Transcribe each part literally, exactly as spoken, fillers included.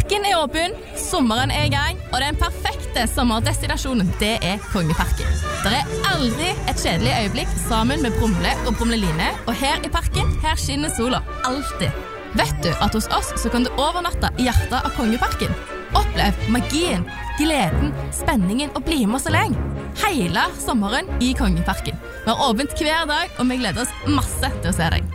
Parken er åpen, sommeren er i gang, og den perfekte sommerdestinasjonen, det er Kongeparken. Det er aldri et kjedelig øyeblikk sammen med Brumle og Brumleline, og her i parken, her skinner sola alltid. Vet du at hos oss så kan du overnatte i hjertet av Kongeparken? Opplev magien, gleden, spenningen og bli med oss så lenge. Hele sommeren i Kongeparken. Vi har åpent hver dag, og vi gleder oss masse til å se deg.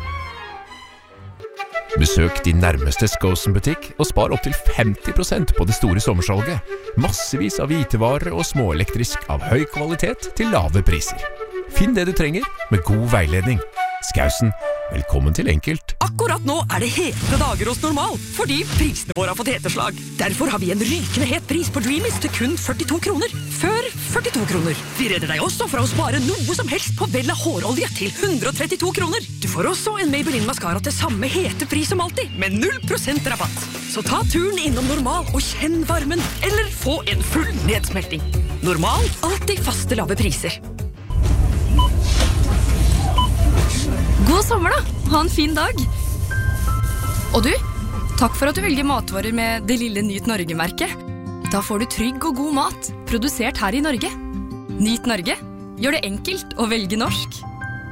Besøk din nærmeste Skosen-butikk og spar opp til femti prosent på det store sommersalget. Massevis av hvitevarer og småelektrisk av høy kvalitet til lave priser. Finn det du trenger med god veiledning. Skausen, velkommen til Enkelt. Akkurat nå er det hete dager hos Normal, fordi prisene våre har fått heteslag. Derfor har vi en rykende het pris på Dreamies til kun førtito kroner. Før førtito kroner. Vi redder deg også fra å spare noe som helst på Vella hårolje til hundre og trettito kroner. Du får også en Maybelline Mascara til samme hete pris som alltid, med null prosent rabatt. Så ta turen innom Normal og kjenn varmen, eller få en full nedsmelting. Normal, alltid faste lave priser. God sommer da, ha en fin dag. Og du, takk for at du velger matvarer med det lille Nyt Norge-merket. Da får du trygg og god mat, produsert her i Norge. Nyt Norge, gjør det enkelt å velge norsk.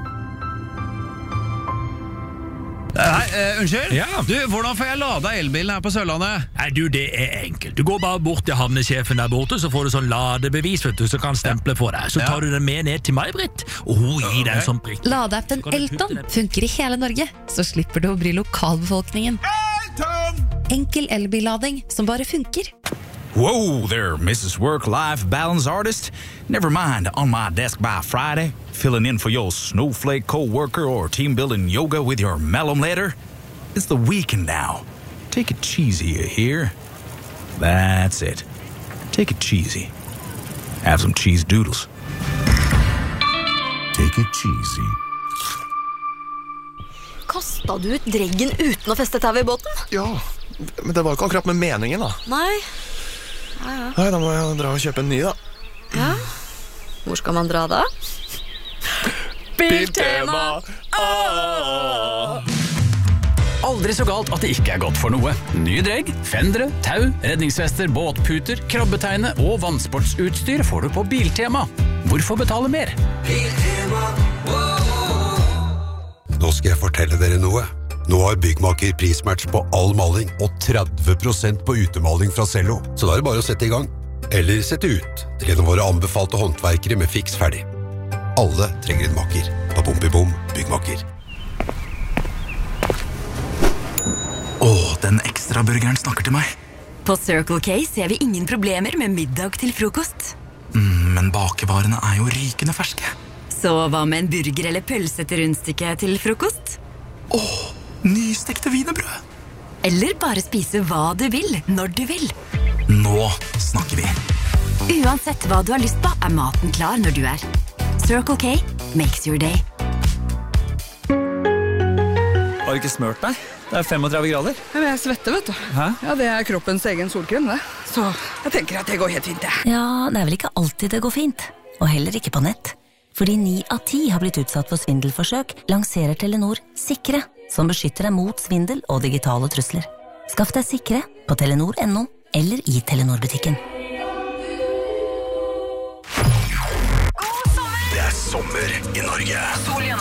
Hei, uh, unnskyld? Ja. Du, hvordan får jeg lada elbilen her på Sørlandet? Nei, du, det er enkelt. Du går bare bort til havnesjefen der borte, så får du sånn ladebevis, vet du, så kan stemple på deg. Så tar du den med ned til May-Britt, og hun gir deg en sånn prikk. Ladeappen Elton funker i hele Norge, så slipper du å bli lokalbefolkningen. Elton! Enkel elbillading som bare funker. Whoa there, Missus Work-Life Balance Artist. Never mind, on my desk by Friday, filling in for your snowflake co-worker or team-building yoga with your malum later. It's the weekend now. Take it cheesy, you hear? That's it. Take it cheesy. Have some cheese doodles. Take it cheesy. Kastet du ut dreggen uten å feste tau i båten? Ja, men det var ikke akkurat med meningen da. Nei. Ja, ja. Nei, da må jeg dra og kjøpe en ny da. Ja. Hvor skal man dra da? Biltema! Ah! Aldri så galt at det ikke er godt for noe. Nye dregg, fendere, tau, redningsvester, båtputer, krabbeteine og vannsportsutstyr får du på Biltema. Hvorfor betale mer? Biltema, Nå skal jeg fortelle dere noe. Nå har Byggmaker prismatch på all maling og tretti prosent på utemaling fra Cello. Så da er det bare å sette i gang. Eller sette ut. Det er en av våre anbefalte håndverkere med fiks ferdig. Alle trenger en maker. På Bompibom Byggmaker. Åh, den ekstra burgeren snakker til meg. På Circle K ser vi ingen problemer med middag til frokost. Mm, men bakevarene er jo rykende ferske. Så hva med en burger eller pølse til rundstykke til frokost? Åh, nystekte wienerbrød. Eller bare spise hva du vil, når du vil. Nå snakker vi. Uansett hva du har lyst på, er maten klar når du er. Circle K makes your day. Har du ikke smørt deg? Det er femogtretти grader. Ja, men jeg svetter, vet du. Hæ? Ja, det er kroppens egen solkrem, det. Så jeg tenker at det går helt fint, det. Ja, det er vel ikke alltid det går fint. Og heller ikke på nett. Fordi ni av ti har blitt utsatt for svindelforsøk, lanserer Telenor Sikre, som beskytter deg mot svindel og digitale trusler. Skaff deg Sikre på telenor punktum no eller i Telenor-butikken. Det er sommer i Norge.